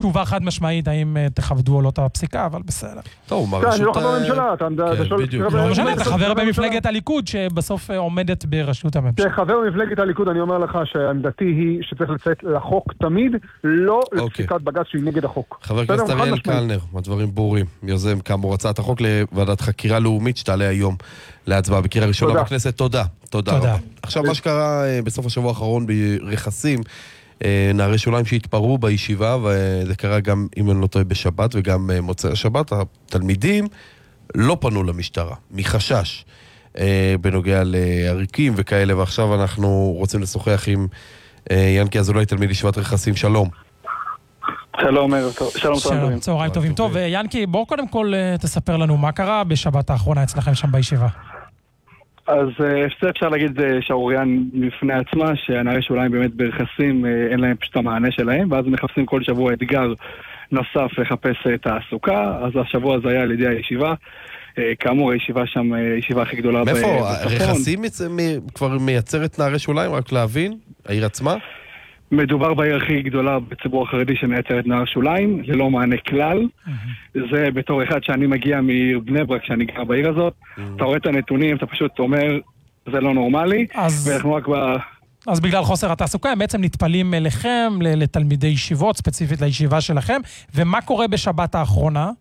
תשובה חד משמעית האם תכבדו או לא את הפסיקה, אבל בסדר. טוב, אני לא חבר בממשלה, לא משנה, אתה חבר במפלגת הליכוד שבסוף עומדת בראשות הממשלה. כחבר במפלגת הליכוד אני אומר לך שעמדתי היא שצריך לצאת לחוק תמיד, לא לפסיקת בג"ץ שהיא נגד החוק. חבר הכנסת אריאל קלנר, הדברים ברורים, יוזם כאמור הצעת החוק לוועדת חקירה לאומית שתעלה היום להצבעה בקריאה ראשונה בכנסת. תודה רבה. עכשיו מה שקרה בסוף השבוע האחרון ברכסים, נערי שוליים שהתפרעו בישיבה, וזה קרה גם אם אני לא טועה בשבת וגם מוצאי השבת, התלמידים לא פנו למשטרה מחשש בנוגע לעריקים וכאלה, ועכשיו אנחנו רוצים לשוחח עם ינקי אזולאי, תלמיד ישיבת רכסים. שלום. שלום, צהריים טובים. טוב, ינקי, בואו קודם כל תספר לנו מה קרה בשבת האחרונה אצלכם שם בישיבה. אז אפשר להגיד שעוריין בפני עצמה, שהנערי שוליים באמת ברכסים אין להם פשוט המענה שלהם, ואז מחפשים כל שבוע אתגר נוסף לחפש תעסוקה. אז השבוע הזה היה על ידי הישיבה, כאמור הישיבה שם הישיבה הכי גדולה בצפון. מאיפה? רכסים כבר מייצרת נערי שוליים, רק להבין? העיר עצמה? מדובר בעיר הכי גדולה בציבור החרדי שמייצרת נער שוליים, זה לא מענה כלל. זה בתור אחד שאני מגיע מעיר בני ברק, שאני גר בעיר הזאת, אתה רואה את הנתונים, אתה פשוט אומר, זה לא נורמלי, ואנחנו רק אז בגלל חוסר התעסוקה, הם בעצם נטפלים אליכם, לתלמידי ישיבות, ספציפית לישיבה שלכם, ומה קורה בשבת האחרונה?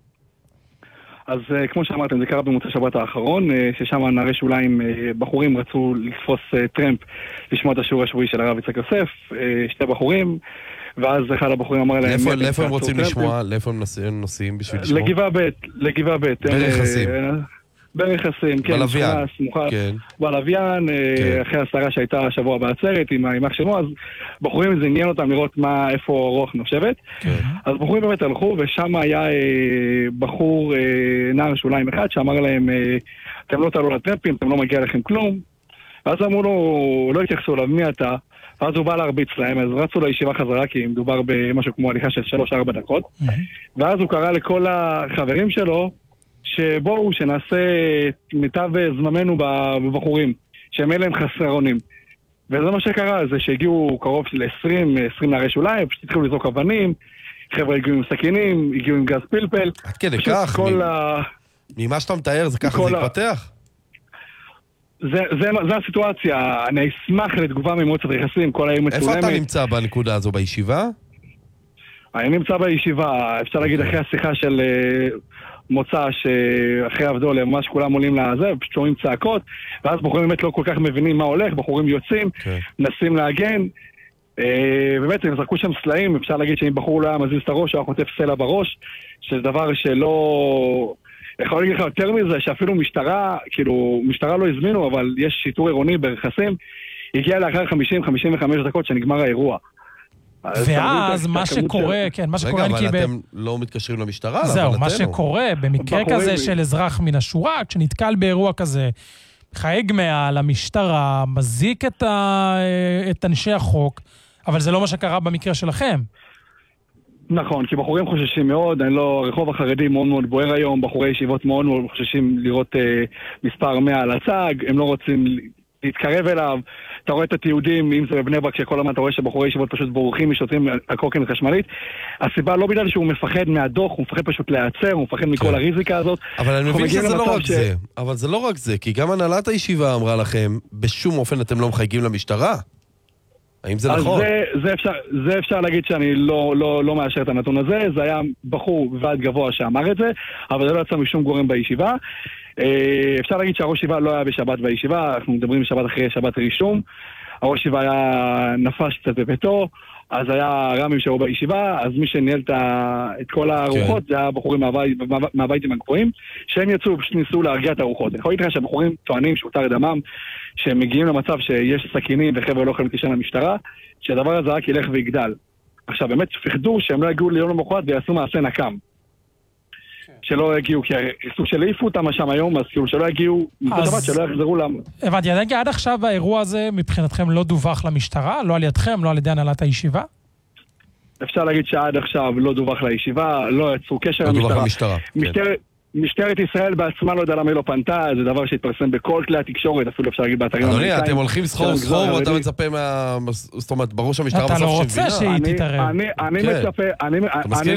אז כמו שאמרתם, זה קרה במוצאי שבת האחרון, ששם נערי שוליים בחורים רצו לתפוס טרמפ לשמוע את השיעור השבועי של הרב יצחק יוסף, שתי בחורים, ואז אחד הבחורים אמר להם... לאיפה הם רוצים לשמוע? לאיפה הם נוסעים בשביל לשמוע? לגבעה ב'. ברכסים, כן. בלוויין. בלוויין, אחרי הסערה שהייתה השבוע בעצרת עם אח שלו, אז בחורים זה עניין אותם לראות איפה רוח נושבת. אז בחורים באמת הלכו, ושם היה בחור, נער שוליים אחד, שאמר להם, אתם לא תעלו לטרמפים, אתם לא מגיע לכם כלום. ואז אמרו לו, לא התייחסו אליו, מי אתה? ואז הוא בא להרביץ להם, אז רצו לישיבה חזרה, כי מדובר במשהו כמו הליכה של 3-4 דקות. ואז הוא קרא לכל החברים שלו, שבואו, שנעשה מיטב זממנו בבחורים, שהם אלה הם חסרונים. וזה מה שקרה, זה שהגיעו קרוב ל-20 נערי שוליים, פשוט התחילו לזרוק אבנים, חבר'ה הגיעו עם סכינים, הגיעו עם גז פלפל. עד כדי כך, ממה שאתה מתאר, זה ככה זה התפתח? זה הסיטואציה, אני אשמח לתגובה ממועצת רכסים, כל העיר מצולמת. איפה אתה נמצא בנקודה הזו, בישיבה? אני נמצא בישיבה, אפשר להגיד אחרי השיחה של מוצא שאחרי עבדו ממש כולם עולים לזה, פשוט שומעים צעקות, ואז בחורים באמת לא כל כך מבינים מה הולך, בחורים יוצאים, מנסים להגן, באמת הם זרקו שם סלעים, אפשר להגיד שאם בחור לא היה מזיז את הראש, הוא היה חוטף סלע בראש, שזה דבר שלא... יכול להגיד לך יותר מזה, שאפילו משטרה, כאילו, משטרה לא הזמינו, אבל יש שיטור עירוני ברכסים, הגיע לאחר 50-55 דקות שנגמר האירוע. ואז מה שקורה, כן, מה שקורה... רגע, אבל אתם לא מתקשרים למשטרה? זהו, מה שקורה במקרה כזה של אזרח מן השורה, כשנתקל באירוע כזה, חייג מעל המשטרה, מזיק את אנשי החוק, אבל זה לא מה שקרה במקרה שלכם. נכון, כי בחורים חוששים מאוד, הרחוב החרדי מאוד מאוד בוער היום, בחורי ישיבות מאוד מאוד חוששים לראות מספר 100 על הצג, הם לא רוצים להתקרב אליו, אתה רואה את התיעודים, אם זה בבני ברק, שכל הזמן אתה רואה שבחורי ישיבות פשוט בורחים משוטרים על קורקינט חשמלית, הסיבה לא בגלל שהוא מפחד מהדוח, הוא מפחד פשוט להיעצר, הוא מפחד מכל הריזיקה הזאת. אבל אני מבין שזה לא רק זה, אבל זה לא רק זה, כי גם הנהלת הישיבה אמרה לכם, בשום אופן אתם לא מחייגים למשטרה. האם זה נכון? זה אפשר להגיד שאני לא מאשר את הנתון הזה, זה היה בחור בוועד גבוה שאמר את זה, אבל זה לא יצא משום גורם בישיבה. אפשר להגיד שהראש ישיבה לא היה בשבת בישיבה, אנחנו מדברים בשבת אחרי שבת רישום, הראש ישיבה היה נפש קצת בביתו, אז היה רמים שהיו בישיבה, אז מי שניהל את כל הארוחות זה היה בחורים מהביתים הגבוהים, שהם יצאו, פשוט ניסו להרגיע את הארוחות. אני יכול להגיד לך שהבחורים טוענים שהותר דמם, שהם מגיעים למצב שיש סכינים וחבר'ה לא יכולים להתקשר למשטרה, שהדבר הזה רק ילך ויגדל. עכשיו באמת פחדו שהם לא יגיעו ליום למחרת ויעשו מעשה נקם. שלא יגיעו, כי סוג של העיפו אותם שם היום, אז כאילו שלא יגיעו, שלא יחזרו להם. הבנתי, עד עכשיו האירוע הזה מבחינתכם לא דווח למשטרה, לא על ידכם, לא על ידי הנהלת הישיבה? אפשר להגיד שעד עכשיו לא דווח לישיבה, לא יצרו קשר למשטרה. משטרת ישראל בעצמה לא יודע למה היא לא פנתה, זה דבר שהתפרסם בכל כלי התקשורת, אפילו אפשר להגיד באתרים אמריקאים. אדוני, אתם הולכים סחור ואתה מצפה זאת אומרת, ברור שהמשטרה אתה לא רוצה שהיא תתערב. אני מצפה,